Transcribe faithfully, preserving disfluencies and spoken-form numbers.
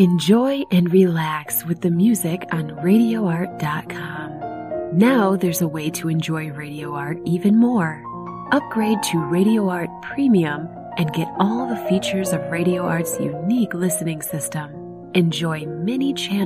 Enjoy and relax with the music on radio art dot com. Now there's a way to enjoy Radio Art even more. Upgrade to Radio Art Premium and get all the features of Radio Art's unique listening system. Enjoy many channels